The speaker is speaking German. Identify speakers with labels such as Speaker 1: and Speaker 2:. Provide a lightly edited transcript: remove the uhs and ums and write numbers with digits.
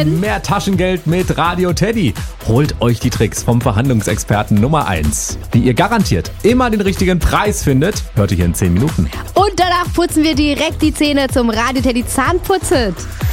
Speaker 1: gewinnen.
Speaker 2: Mehr Taschengeld mit Radio Teddy. Holt euch die Tricks vom Verhandlungsexperten Nummer 1. Wie ihr garantiert immer den richtigen Preis findet, hört ihr hier in 10 Minuten.
Speaker 1: Und danach putzen wir direkt die Zähne zum Radio Teddy Zahnputzet.